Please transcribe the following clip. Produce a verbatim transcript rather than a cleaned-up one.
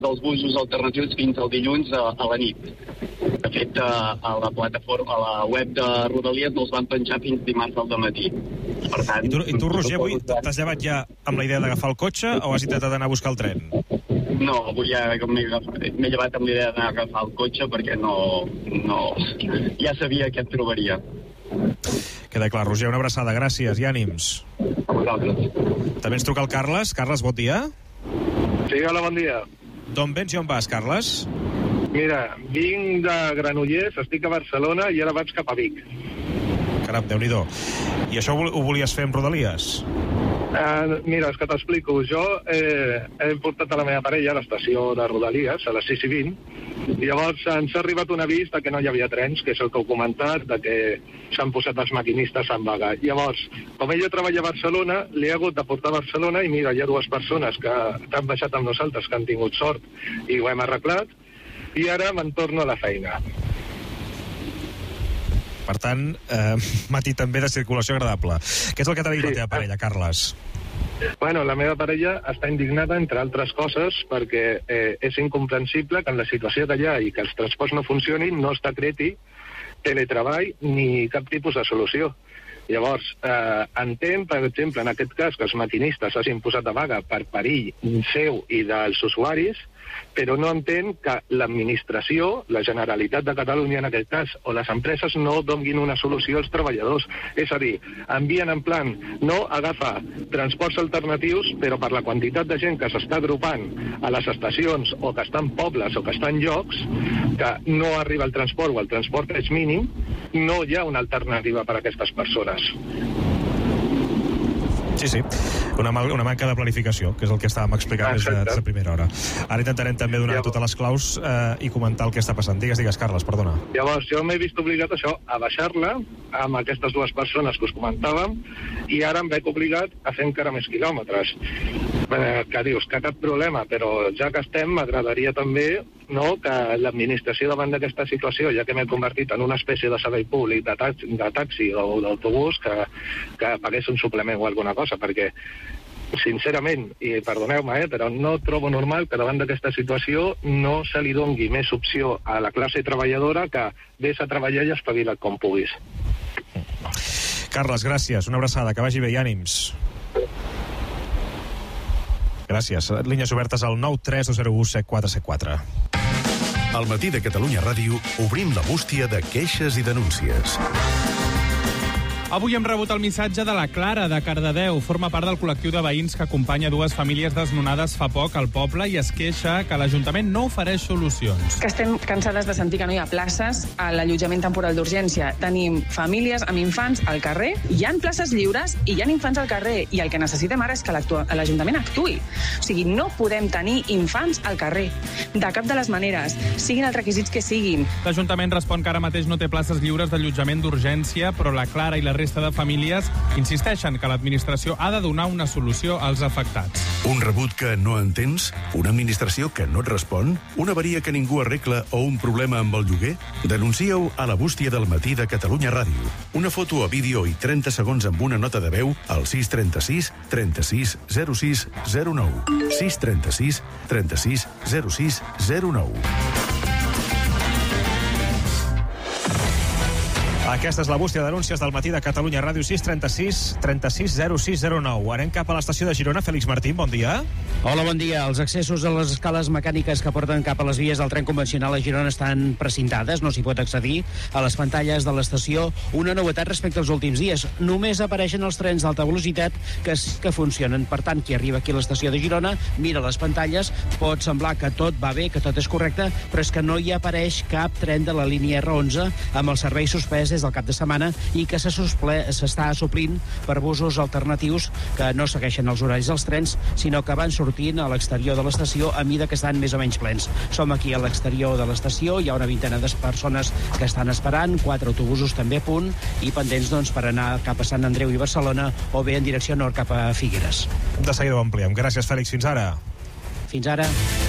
dels busos alternatius fins al dilluns a, a la nit. De fet, a, a la plataforma, a la web de Rodalies no els van penjar fins dimarts al dematí. Per tant... I tu, i tu Roger, avui t'has llevat ja amb la idea d'agafar el cotxe o has intentat anar a buscar el tren? No, avui ja m'he llevat amb l'idea d'anar a agafar el cotxe perquè no, no... ja sabia què et trobaria. Queda clar, Roger, una abraçada, gràcies i ànims. A vosaltres. També ens truca el Carles. Carles, bon dia. Sí, hola, bon dia. D'on vens i on vas, Carles? Mira, vinc de Granollers, estic a Barcelona i ara vaig cap a Vic. Caram, Déu-n'hi-do. I això ho volies fer amb Rodalies? Uh, mira, és que t'explico. Jo eh, he portat a la meva parella a l'estació de Rodalies, a les sis i vint, i llavors ens ha arribat un avís de que no hi havia trens, que és el que heu comentat, de que s'han posat els maquinistes en vaga. Llavors, com ella treballa a Barcelona, li he hagut de portar a Barcelona i mira, hi ha dues persones que han baixat amb nosaltres, que han tingut sort i ho hem arreglat, i ara me'n torno a la feina. Per tant, eh, matí també de circulació agradable. Què és el que t'ha dit sí, la teva parella, Carles? Bueno, la meva parella està indignada, entre altres coses, perquè eh, és incomprensible que en la situació que hi ha i que els transports no funcionin no es decreti teletreball ni cap tipus de solució. Llavors, eh, entenc, per exemple, en aquest cas, que els maquinistes s'hagin posat a vaga per perill seu i dels usuaris, però no entenc que l'administració, la Generalitat de Catalunya en aquest cas, o les empreses no donguin una solució als treballadors. És a dir, envien en plan, no agafa transports alternatius, però per la quantitat de gent que s'està agrupant a les estacions o que està en pobles o que està en llocs, que no arriba el transport o el transport és mínim, no hi ha una alternativa per a aquestes persones. Sí, sí, una, mal, una manca de planificació, que és el que estàvem explicant des de, des de primera hora. Ara intentarem també donar Llavors, totes les claus eh, i comentar el que està passant. Digues, digues, Carles, perdona. Llavors, jo m'he vist obligat això, a baixar-la amb aquestes dues persones que us comentàvem, i ara em veig obligat a fer encara més quilòmetres. Eh, que dius, que cap problema, però ja que estem, m'agradaria també no, que l'administració davant d'aquesta situació, ja que m'he convertit en una espècie de servei públic de, taxi, de taxi o d'autobús, que, que pagués un suplement o alguna cosa, perquè sincerament, i perdoneu-me, eh, però no trobo normal que davant d'aquesta situació no se li dongui més opció a la classe treballadora que vés a treballar i espavila't com puguis. Carles, gràcies, una abraçada, que vagi bé i ànims. Gràcies. Línies obertes al nou tres dos zero u set quatre set quatre. Al matí de Catalunya Ràdio obrim la bústia de queixes i denúncies. Avui hem rebut el missatge de la Clara, de Cardedeu. Forma part del col·lectiu de veïns que acompanya dues famílies desnonades fa poc al poble i es queixa que l'Ajuntament no ofereix solucions. Que estem cansades de sentir que no hi ha places a l'allotjament temporal d'urgència. Tenim famílies amb infants al carrer, hi ha places lliures i hi ha infants al carrer, i el que necessitem ara és que l'Ajuntament actuï. O sigui, no podem tenir infants al carrer, de cap de les maneres, siguin els requisits que siguin. L'Ajuntament respon que ara mateix no té places lliures d'allotjament d'urgència, però la Clara i la resta de famílies insisteixen que l'administració ha de donar una solució als afectats. Un rebut que no entens? Una administració que no et respon? Una avaria que ningú arregla o un problema amb el lloguer? Denuncia-ho a la bústia del matí de Catalunya Ràdio. Una foto a vídeo i trenta segons amb una nota de veu al sis trenta sis trenta sis zero sis zero nou. sis trenta sis trenta sis zero sis zero nou. Aquesta és la bústia de denúncies del matí de Catalunya Ràdio. Sis trenta sis trenta sis zero sis zero nou. Anem cap a l'estació de Girona. Fèlix Martín, bon dia. Hola, bon dia. Els accessos a les escales mecàniques que porten cap a les vies del tren convencional a Girona estan precintades, no s'hi pot accedir. A les pantalles de l'estació, una novetat respecte als últims dies. Només apareixen els trens d'alta velocitat que, que funcionen. Per tant, qui arriba aquí a l'estació de Girona mira les pantalles, pot semblar que tot va bé, que tot és correcte, però és que no hi apareix cap tren de la línia erre onze amb el servei suspès des del cap de setmana i que s'està suplint per busos alternatius que no segueixen els horaris dels trens, sinó que van sortint a l'exterior de l'estació a mida que estan més o menys plens. Som aquí a l'exterior de l'estació, hi ha una vintena de persones que estan esperant, quatre autobusos també a punt i pendents doncs, per anar cap a Sant Andreu i Barcelona o bé en direcció nord cap a Figueres. De seguida ho ampliem. Gràcies, Fèlix. Fins ara. Fins ara.